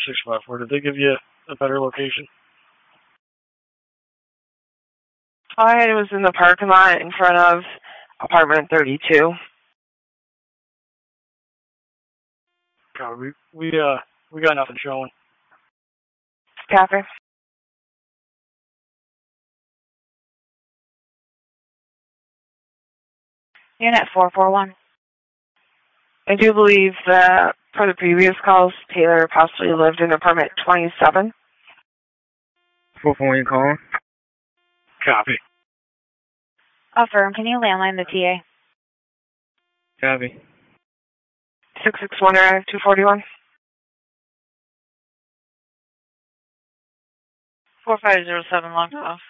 654. Did they give you a better location? All I had was in the parking lot in front of apartment 32. God, we got nothing showing. Copy. Unit 441. I do believe that for the previous calls, Taylor possibly lived in apartment 27. 441 calling. Copy. Affirm, can you landline the TA? Copy. 661 or 241. 4507 locked off.